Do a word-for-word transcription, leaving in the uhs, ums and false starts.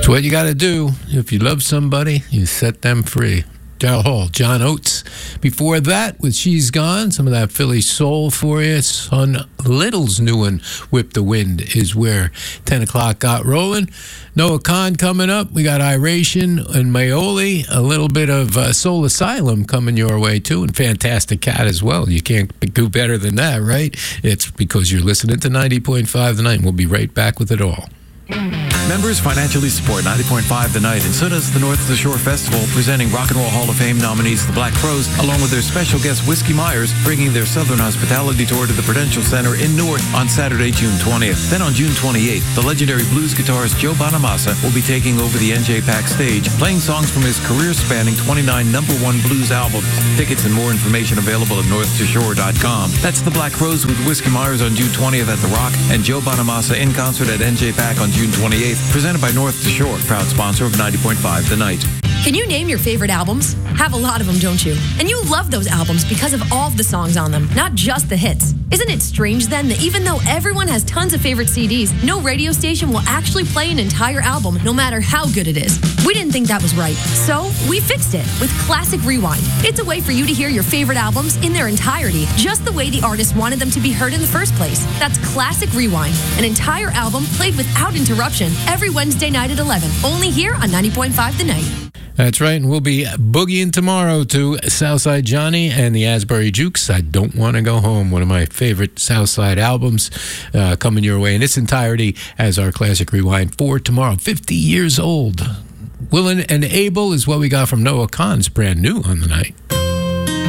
what you got to do. If you love somebody, you set them free. Daryl Hall, John Oates. Before that, with She's Gone, some of that Philly soul for you. Son Little's new one, Whip the Wind, is where ten o'clock got rolling. Noah Khan coming up. We got Iration and Maioli. A little bit of uh, Soul Asylum coming your way, too, and Fantastic Cat as well. You can't do better than that, right? It's because you're listening to ninety point five The Night. We'll be right back with it all. Members financially support ninety point five The Night, and so does the North of the Shore Festival, presenting Rock and Roll Hall of Fame nominees the Black Crowes, along with their special guest Whiskey Myers, bringing their Southern Hospitality Tour to the Prudential Center in Newark on Saturday, June twentieth. Then on June twenty-eighth, the legendary blues guitarist Joe Bonamassa will be taking over the N J PAC stage, playing songs from his career-spanning twenty-nine number one blues albums. Tickets and more information available at north to shore dot com. That's the Black Crowes with Whiskey Myers on June twentieth at The Rock, and Joe Bonamassa in concert at N J PAC on June twenty-eighth. Presented by North to Shore, proud sponsor of ninety point five The Night. Can you name your favorite albums? Have a lot of them, don't you? And you love those albums because of all of the songs on them, not just the hits. Isn't it strange then that even though everyone has tons of favorite C Ds, no radio station will actually play an entire album no matter how good it is? We didn't think that was right, so we fixed it with Classic Rewind. It's a way for you to hear your favorite albums in their entirety, just the way the artist wanted them to be heard in the first place. That's Classic Rewind, an entire album played without interruption every Wednesday night at eleven, only here on ninety point five The Night. That's right, and we'll be boogieing tomorrow to Southside Johnny and the Asbury Jukes. I Don't Want to Go Home, one of my favorite Southside albums, uh, coming your way in its entirety as our Classic Rewind for tomorrow. fifty years old. Willing and Able is what we got from Noah Kahan's brand new on the night.